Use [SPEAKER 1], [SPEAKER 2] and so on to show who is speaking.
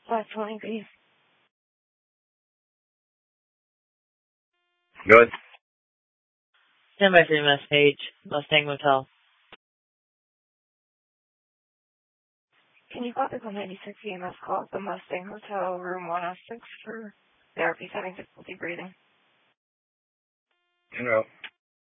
[SPEAKER 1] 520 B.
[SPEAKER 2] Good.
[SPEAKER 3] Stand by for your message, Mustang Motel.
[SPEAKER 1] Can you copy the 96 EMS call at the Mustang Hotel, room 106 for therapy having difficulty breathing?
[SPEAKER 2] No.